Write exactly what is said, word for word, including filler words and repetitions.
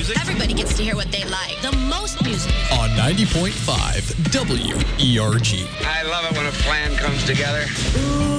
music. Everybody gets to hear what they like. The most music. On ninety point five W E R G. I love it when a plan comes together. Ooh.